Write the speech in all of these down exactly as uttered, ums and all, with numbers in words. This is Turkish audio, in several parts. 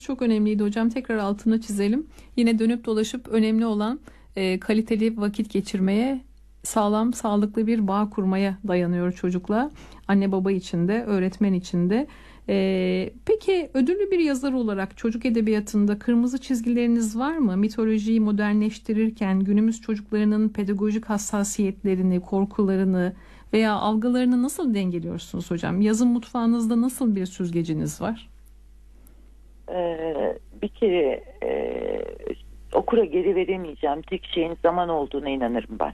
Çok önemliydi hocam. Tekrar altını çizelim. Yine dönüp dolaşıp önemli olan e, kaliteli vakit geçirmeye, sağlam, sağlıklı bir bağ kurmaya dayanıyor çocukla. Anne baba için de, öğretmen için de. E, peki ödüllü bir yazar olarak çocuk edebiyatında kırmızı çizgileriniz var mı? Mitolojiyi modernleştirirken günümüz çocuklarının pedagojik hassasiyetlerini, korkularını veya algılarını nasıl dengeliyorsunuz hocam? Yazım mutfağınızda nasıl bir süzgeciniz var? Ee, bir kere e, okura geri veremeyeceğim tek şeyin zaman olduğuna inanırım ben.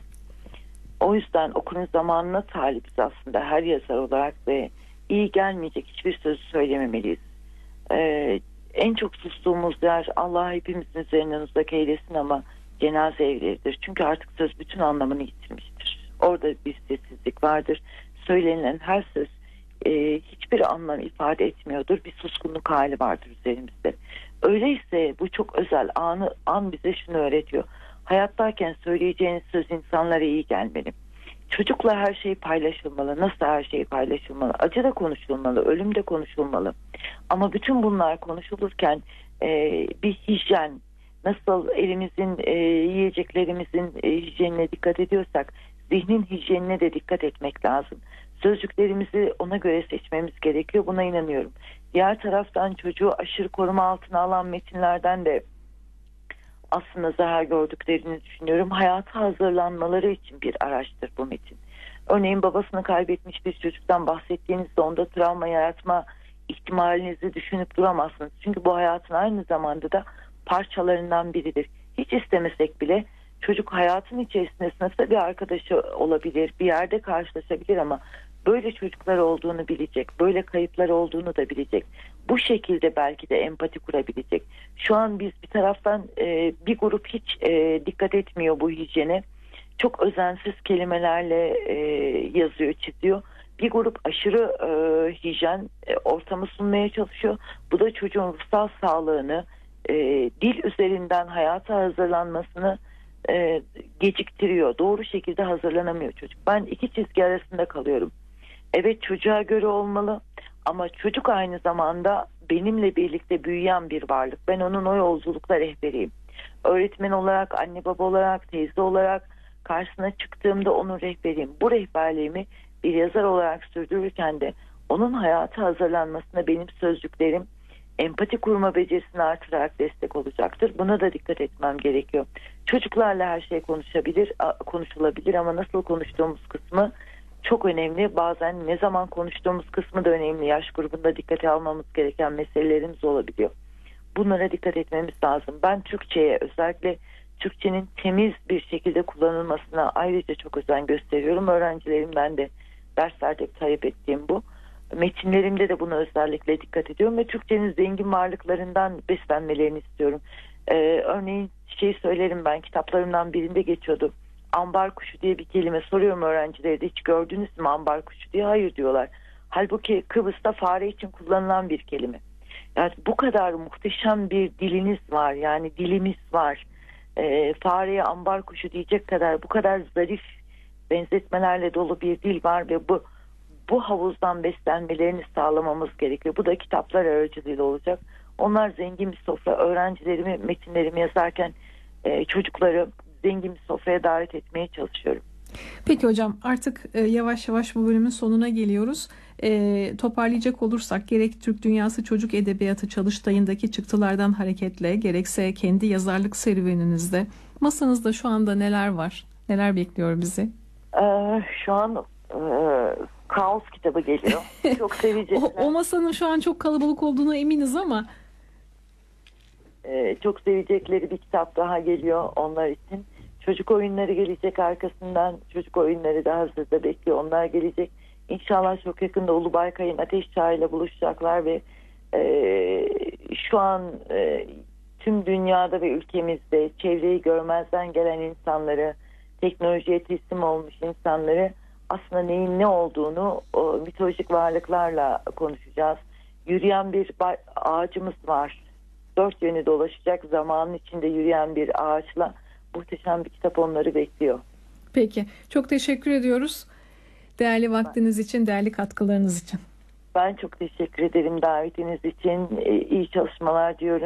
O yüzden okurun zamanına talibiz aslında her yazar olarak ve iyi gelmeyecek hiçbir sözü söylememeliyiz. Ee, en çok sustuğumuz yer Allah hepimizin üzerinden uzak eylesin ama cenaze evleridir. Çünkü artık söz bütün anlamını yitirmiştir. Orada bir sessizlik vardır. Söylenilen her söz e, hiçbir anlam ifade etmiyordur. Bir suskunluk hali vardır üzerimizde. Öyleyse bu çok özel anı, an bize şunu öğretiyor. Hayattayken söyleyeceğiniz söz insanlara iyi gelmeli. Çocukla her şey paylaşılmalı. Nasıl her şey paylaşılmalı? Acı da konuşulmalı, ölüm de konuşulmalı. Ama bütün bunlar konuşulurken e, bir hijyen, nasıl elimizin, e, yiyeceklerimizin e, hijyenine dikkat ediyorsak, zihnin hijyenine de dikkat etmek lazım. Sözcüklerimizi ona göre seçmemiz gerekiyor. Buna inanıyorum. Diğer taraftan çocuğu aşırı koruma altına alan metinlerden de aslında zarar gördüklerini düşünüyorum. Hayata hazırlanmaları için bir araçtır bu metin. Örneğin babasını kaybetmiş bir çocuktan bahsettiğinizde onda travma yaratma ihtimalinizi düşünüp duramazsınız. Çünkü bu hayatın aynı zamanda da parçalarından biridir. Hiç istemesek bile çocuk hayatın içerisinde sınıfta bir arkadaşı olabilir, bir yerde karşılaşabilir ama böyle çocuklar olduğunu bilecek, böyle kayıplar olduğunu da bilecek. Bu şekilde belki de empati kurabilecek. Şu an biz bir taraftan e, bir grup hiç e, dikkat etmiyor bu hijyene. Çok özensiz kelimelerle e, yazıyor, çiziyor. Bir grup aşırı e, hijyen e, ortamı sunmaya çalışıyor. Bu da çocuğun ruhsal sağlığını, e, dil üzerinden hayata hazırlanmasını e, geciktiriyor. Doğru şekilde hazırlanamıyor çocuk. Ben iki çizgi arasında kalıyorum. Evet, çocuğa göre olmalı ama çocuk aynı zamanda benimle birlikte büyüyen bir varlık. Ben onun o yolculukta rehberiyim. Öğretmen olarak, anne baba olarak, teyze olarak karşısına çıktığımda onun rehberiyim. Bu rehberliğimi bir yazar olarak sürdürürken de onun hayata hazırlanmasına benim sözcüklerim empati kurma becerisini artırarak destek olacaktır. Buna da dikkat etmem gerekiyor. Çocuklarla her şey konuşabilir, konuşulabilir ama nasıl konuştuğumuz kısmı çok önemli. Bazen ne zaman konuştuğumuz kısmı da önemli. Yaş grubunda dikkate almamız gereken meselelerimiz olabiliyor. Bunlara dikkat etmemiz lazım. Ben Türkçe'ye, özellikle Türkçenin temiz bir şekilde kullanılmasına ayrıca çok özen gösteriyorum. Öğrencilerimden de derslerde talep ettiğim bu. Metinlerimde de buna özellikle dikkat ediyorum ve Türkçenin zengin varlıklarından beslenmelerini istiyorum. Ee, örneğin şey söylerim, ben kitaplarımdan birinde geçiyordu. Ambar kuşu diye bir kelime soruyorum öğrencilere de, hiç gördünüz mü ambar kuşu diye. Hayır diyorlar. Halbuki Kıbrıs'ta fare için kullanılan bir kelime. Yani bu kadar muhteşem bir diliniz var, yani dilimiz var. Ee, fareye ambar kuşu diyecek kadar, bu kadar zarif benzetmelerle dolu bir dil var ve bu bu havuzdan beslenmelerini sağlamamız gerekiyor. Bu da kitaplar aracılığıyla olacak. Onlar zengin bir sofra. Öğrencilerimi, metinlerimi yazarken e, çocukları zengin bir sofraya davet etmeye çalışıyorum. Peki hocam, artık e, yavaş yavaş bu bölümün sonuna geliyoruz. E, toparlayacak olursak, gerek Türk Dünyası Çocuk Edebiyatı Çalıştayı'ndaki çıktılardan hareketle, gerekse kendi yazarlık serüveninizde masanızda şu anda neler var? Neler bekliyor bizi? Ee, şu an e, Kaos kitabı geliyor. Çok sevecekler. o, o masanın şu an çok kalabalık olduğuna eminiz ama Ee, çok sevecekleri bir kitap daha geliyor onlar için. Çocuk oyunları gelecek arkasından. Çocuk oyunları da hazırda bekliyor. Onlar gelecek. İnşallah çok yakında Ulu Baykay'ın Ateş Çağı ile buluşacaklar ve e, şu an e, tüm dünyada ve ülkemizde çevreyi görmezden gelen insanları, teknolojiye teslim olmuş insanları aslında neyin ne olduğunu o mitolojik varlıklarla konuşacağız. Yürüyen bir ağacımız var. Dört yönü dolaşacak, zamanın içinde yürüyen bir ağaçla muhteşem bir kitap onları bekliyor. Peki, çok teşekkür ediyoruz. Değerli vaktiniz için, değerli katkılarınız için. Ben çok teşekkür ederim davetiniz için. Ee, iyi çalışmalar diyorum.